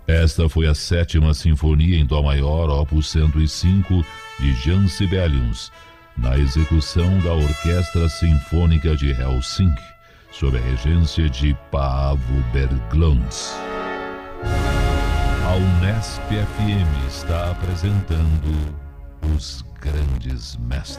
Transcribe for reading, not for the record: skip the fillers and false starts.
Esta foi a 7ª Sinfonia em Dó maior, opus 105, de Jean Sibelius, na execução da Orquestra Sinfônica de Helsinki, sob a regência de Paavo Berglund. A Unesp FM está apresentando Os Grandes Mestres.